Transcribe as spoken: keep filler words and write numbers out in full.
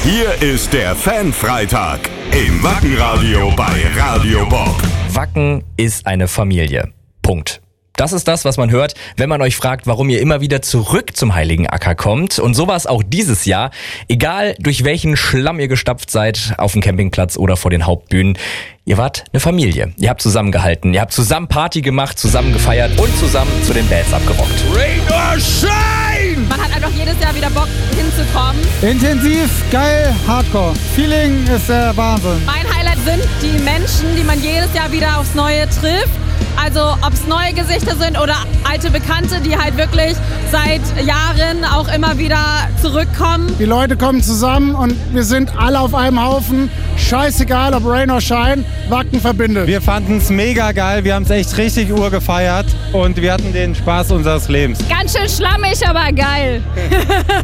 Hier ist der Fan-Freitag im Wackenradio bei Radio Bob. Wacken ist eine Familie. Punkt. Das ist das, was man hört, wenn man euch fragt, warum ihr immer wieder zurück zum Heiligen Acker kommt. Und so war es auch dieses Jahr. Egal, durch welchen Schlamm ihr gestapft seid, auf dem Campingplatz oder vor den Hauptbühnen. Ihr wart eine Familie. Ihr habt zusammengehalten. Ihr habt zusammen Party gemacht, zusammen gefeiert und zusammen zu den Bands abgerockt. Rain or shine! Man hat einfach jedes Jahr wieder Bock hinzukommen. Intensiv, geil, hardcore. Feeling ist der Wahnsinn. Mein Highlight sind die Menschen, die man jedes Jahr wieder aufs Neue trifft. Also ob es neue Gesichter sind oder alte Bekannte, die halt wirklich seit Jahren auch immer wieder zurückkommen. Die Leute kommen zusammen und wir sind alle auf einem Haufen. Scheißegal, ob Rain or Shine, Wacken verbindet. Wir fanden es mega geil, wir haben es echt richtig urgefeiert und wir hatten den Spaß unseres Lebens. Ganz schön schlammig, aber geil.